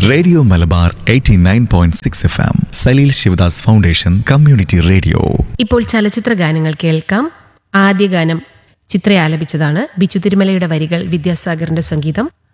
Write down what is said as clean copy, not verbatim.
Radio Malabar 89.6 FM, Saleel Sivadas foundation community radio. ഇപ്പോൾ ചലച്ചിത്ര ഗാനങ്ങൾ കേൾക്കാം. ആദ്യ ഗാനം ചിത്ര ആലപിച്ചതാണ്. ബിച്ചു തിരുമലയുടെ വരികൾ, വിദ്യാസാഗറിന്റെ സംഗീതം.